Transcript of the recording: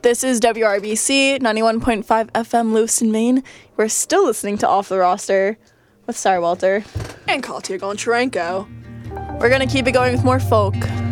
This is WRBC 91.5 FM Lewiston, Maine. We're still listening to Off the Roster with Sarah Walter and Katya Goncharenko. We're going to keep it going with more folk.